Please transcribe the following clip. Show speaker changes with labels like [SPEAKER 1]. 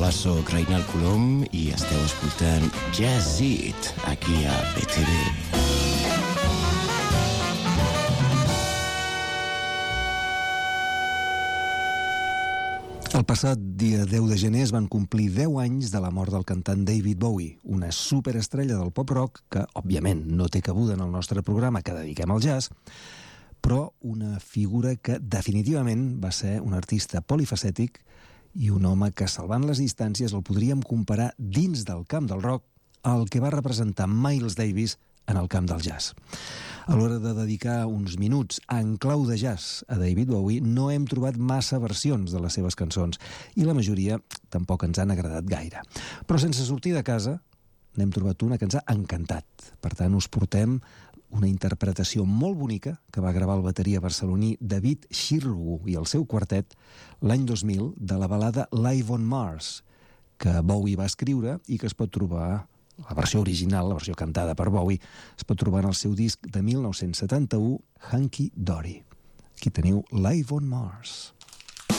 [SPEAKER 1] Hola, sóc Reinald Colom i esteu escoltant Jazz It, aquí a BTV.
[SPEAKER 2] El passat dia 10 de gener es van complir 10 anys de la mort del cantant David Bowie, una superestrella del pop-rock que, òbviament, no té cabuda en el nostre programa que dediquem al jazz, però una figura que definitivament va ser un artista polifacètic i un home que, salvant les distàncies, el podríem comparar dins del camp del rock al que va representar Miles Davis en el camp del jazz. A l'hora de dedicar uns minuts en clau de jazz a David Bowie no hem trobat massa versions de les seves cançons i la majoria tampoc ens han agradat gaire. Però sense sortir de casa n'hem trobat una que ens ha encantat. Per tant, us portem una interpretació molt bonica que va gravar el bateria barceloní David Xirgu i el seu quartet l'any 2000 de la balada Live on Mars, que Bowie va escriure i que es pot trobar, la versió original, la versió cantada per Bowie, es pot trobar en el seu disc de 1971, Hunky Dory. Aquí teniu Live on Mars.